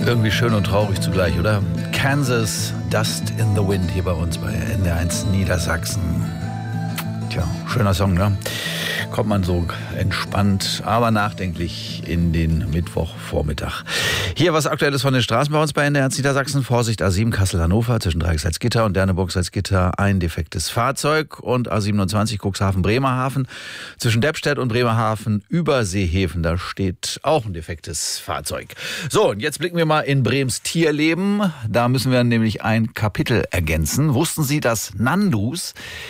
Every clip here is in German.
Irgendwie schön und traurig zugleich, oder? Kansas, Dust in the Wind hier bei uns bei NDR1 Niedersachsen. Tja, schöner Song, ne? Kommt man so entspannt, aber nachdenklich in den Mittwochvormittag. Hier was Aktuelles von den Straßen bei uns bei NDR1 Niedersachsen. Vorsicht, A7 Kassel-Hannover zwischen Dreieck-Salzgitter und Derneburg-Salzgitter ein defektes Fahrzeug. Und A27 Cuxhaven-Bremerhaven zwischen Deppstedt und Bremerhaven über Seehefen. Da steht auch ein defektes Fahrzeug. So, und jetzt blicken wir mal in Brems Tierleben. Da müssen wir nämlich ein Kapitel ergänzen. Wussten Sie, dass Nandus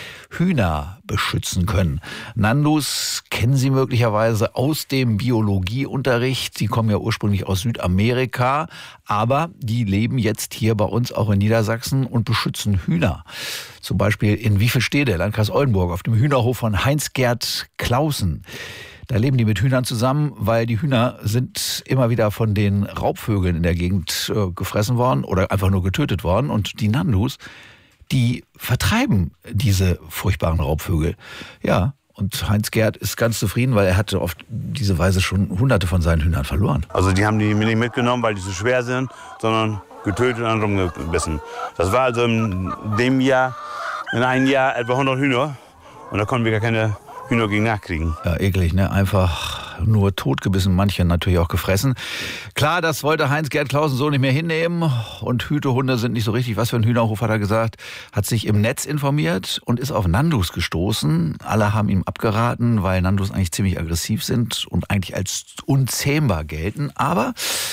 Hühner beschützen können? Nandus kennen Sie möglicherweise aus dem Biologieunterricht. Die kommen ja ursprünglich aus Südamerika, aber die leben jetzt hier bei uns auch in Niedersachsen und beschützen Hühner. Zum Beispiel in Wiefelstede, Landkreis Oldenburg, auf dem Hühnerhof von Heinz-Gerd Clausen. Da leben die mit Hühnern zusammen, weil die Hühner sind immer wieder von den Raubvögeln in der Gegend gefressen worden oder einfach nur getötet worden. Und die Nandus, die vertreiben diese furchtbaren Raubvögel. Ja, und Heinz-Gerd ist ganz zufrieden, weil er hatte auf diese Weise schon Hunderte von seinen Hühnern verloren. Also die haben die nicht mitgenommen, weil die so schwer sind, sondern getötet und rumgebissen. Das war also in dem Jahr, in einem Jahr etwa 100 Hühner. Und da konnten wir gar keine Hühner gegen nachkriegen. Ja, eklig, ne? Einfach nur totgebissen, manche natürlich auch gefressen. Klar, das wollte Heinz-Gerd Clausen so nicht mehr hinnehmen. Und Hütehunde sind nicht so richtig. Was für ein Hühnerhof, hat er gesagt. Hat sich im Netz informiert und ist auf Nandus gestoßen. Alle haben ihm abgeraten, weil Nandus eigentlich ziemlich aggressiv sind und eigentlich als unzähmbar gelten. Aber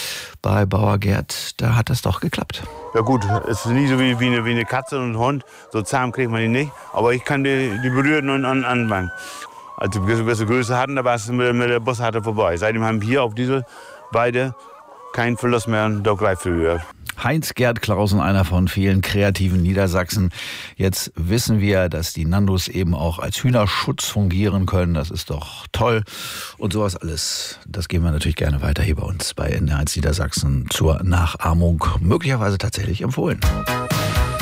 bei Bauer Gerd, da hat das doch geklappt. Ja gut, es ist nicht so wie eine Katze und ein Hund. So zahm kriegt man ihn nicht. Aber ich kann die berühren und anfangen. Als wir eine gewisse Größe hatten, da war es mit der Bushalter vorbei. Seitdem haben wir auf diese Weide keinen Verlust mehr an der Greifvögel. Heinz-Gerd Clausen, einer von vielen kreativen Niedersachsen. Jetzt wissen wir, dass die Nandus eben auch als Hühnerschutz fungieren können. Das ist doch toll. Und sowas alles, das geben wir natürlich gerne weiter hier bei uns bei NDR1 Niedersachsen zur Nachahmung. Möglicherweise tatsächlich empfohlen.